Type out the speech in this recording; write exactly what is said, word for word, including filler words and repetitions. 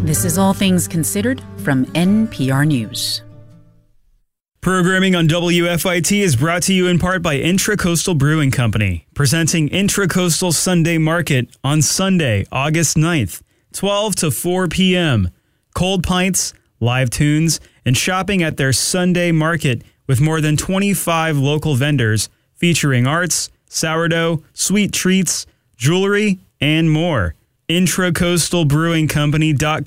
This is All Things Considered from N P R News. Programming on W F I T is brought to you in part by Intracoastal Brewing Company, presenting Intracoastal Sunday Market on Sunday, August ninth, twelve to four p.m. Cold pints, live tunes, and shopping at their Sunday Market with more than twenty-five local vendors featuring arts, sourdough, sweet treats, jewelry, and more. Intracoastal Brewing Company dot